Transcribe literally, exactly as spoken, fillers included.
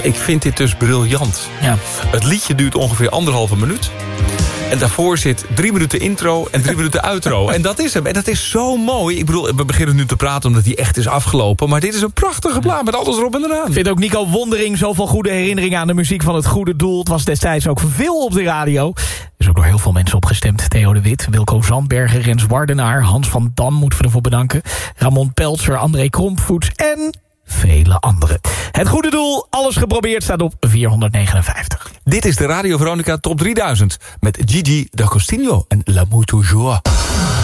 ik vind dit dus briljant. Ja. Het liedje duurt ongeveer anderhalve minuut. En daarvoor zit drie minuten intro en drie minuten outro. En dat is hem. En dat is zo mooi. Ik bedoel, we beginnen nu te praten omdat hij echt is afgelopen. Maar dit is een prachtige plaat met alles erop en eraan. Ik vind ook Nico Wondering zoveel goede herinneringen aan de muziek van Het Goede Doel. Het was destijds ook veel op de radio. Er is ook door heel veel mensen opgestemd. Theo de Wit, Wilco Zandbergen, Rens Wardenaar, Hans van Dam moeten we ervoor bedanken. Ramon Peltzer, André Krompvoets en vele anderen. Het Goede Doel, alles geprobeerd, staat op vierhonderdnegenenvijftig. Dit is de Radio Veronica Top drieduizend met Gigi D'Agostino en L'amour toujours.